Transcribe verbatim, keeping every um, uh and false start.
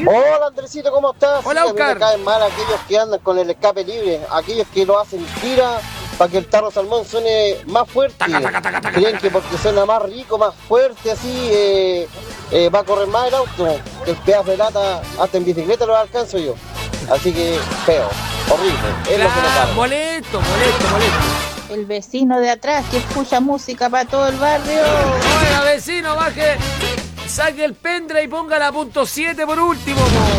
Hola Andresito, ¿cómo estás? Hola, Sí, a mí Oscar. me caen mal aquellos que andan con el escape libre, aquellos que lo hacen gira para que el tarro salmón suene más fuerte. Taca, taca, taca, taca, Creen taca, que taca. porque suena más rico, más fuerte, así, eh, eh, va a correr más el auto. Que el pedazo de lata, hasta en bicicleta lo alcanzo yo. Así que feo, horrible, es lo que me Claro, pasa. molesto, molesto, molesto. El vecino de atrás que escucha música para todo el barrio. Oiga, vecino, baje, saque el pendrive y ponga la punto siete por último, po.